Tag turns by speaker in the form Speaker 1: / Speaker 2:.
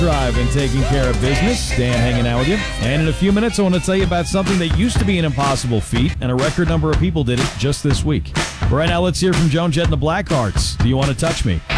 Speaker 1: Drive and taking care of business. Dan hanging out with you. And in a few minutes, I want to tell you about something that used to be an impossible feat, and a record number of people did it just this week. But right now, let's hear from Joan Jett and the Blackhearts. Do you want to touch me?